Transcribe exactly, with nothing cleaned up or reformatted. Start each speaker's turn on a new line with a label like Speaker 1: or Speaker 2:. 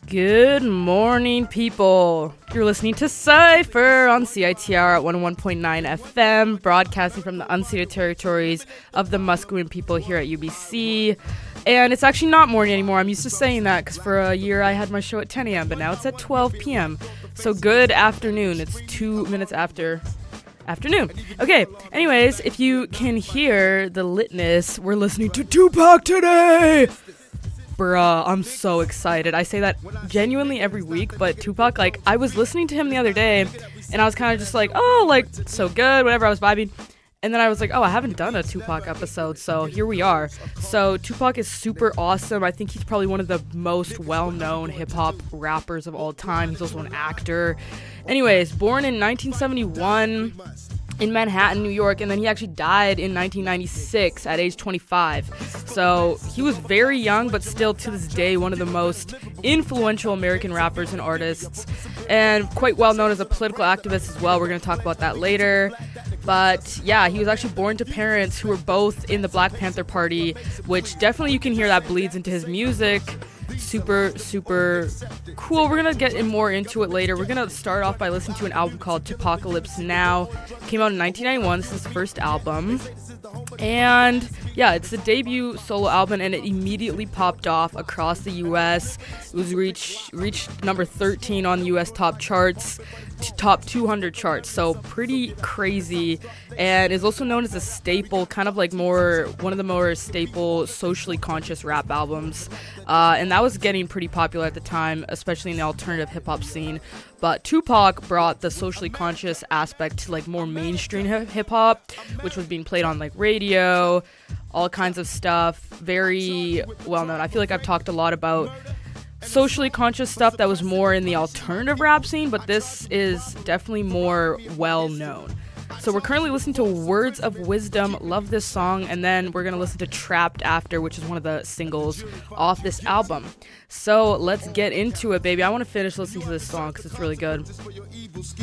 Speaker 1: Good morning, people. You're listening to Cypher on C I T R at one oh one point nine F M, broadcasting from the unceded territories of the Musqueam people here at U B C. And it's actually not morning anymore. I'm used to saying that because for a year I had my show at ten a.m., but now it's at twelve p.m. So good afternoon. It's two minutes after afternoon. Okay, anyways, if you can hear the litness, we're listening to Tupac today. Bruh, I'm so excited. I say that genuinely every week, but Tupac, like, I was listening to him the other day, and I was kind of just like, oh, like, so good, whatever, I was vibing. And then I was like, oh, I haven't done a Tupac episode, so here we are. So Tupac is super awesome. I think he's probably one of the most well-known hip-hop rappers of all time. He's also an actor. Anyways, born in nineteen seventy-one in Manhattan, New York, and then he actually died in nineteen ninety-six at age twenty-five. So he was very young, but still to this day one of the most influential American rappers and artists, and quite well known as a political activist as well. We're going to talk about that later. But yeah, he was actually born to parents who were both in the Black Panther Party, which definitely you can hear that bleeds into his music. Super, super cool. We're going to get in more into it later. We're going to start off by listening to an album called Tupacalypse Now. Came out in nineteen ninety-one. This is his first album. And yeah, it's the debut solo album, and it immediately popped off across the U S. It was reached reached number thirteen on U S top charts, t- top two hundred charts. So pretty crazy, and is also known as a staple, kind of like more one of the more staple socially conscious rap albums. Uh, and that was getting pretty popular at the time, especially in the alternative hip hop scene. But Tupac brought the socially conscious aspect to like more mainstream hip hop, which was being played on like radio, all kinds of stuff. Very well known. I feel like I've talked a lot about socially conscious stuff that was more in the alternative rap scene, but this is definitely more well known. So we're currently listening to Words of Wisdom. Love this song. And then we're going to listen to Trapped after, which is one of the singles off this album. So let's get into it, baby. I want to finish listening to this song because it's really good.